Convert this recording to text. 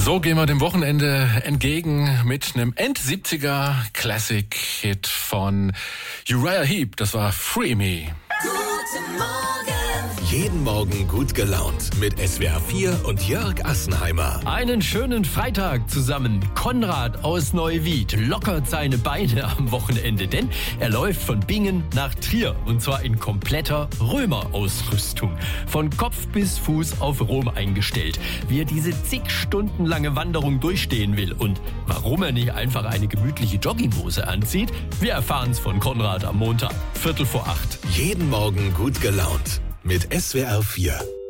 So gehen wir dem Wochenende entgegen mit einem End-70er Classic-Hit von Uriah Heep. Das war Free Me. Guten Morgen. Jeden Morgen gut gelaunt mit SWR 4 und Jörg Assenheimer. Einen schönen Freitag zusammen. Konrad aus Neuwied lockert seine Beine am Wochenende, denn er läuft von Bingen nach Trier und zwar in kompletter Römerausrüstung. Von Kopf bis Fuß auf Rom eingestellt. Wie er diese zig Stunden lange Wanderung durchstehen will und warum er nicht einfach eine gemütliche Jogginghose anzieht, wir erfahren es von Konrad am Montag, 7:45. Jeden Morgen gut gelaunt mit SWR 4.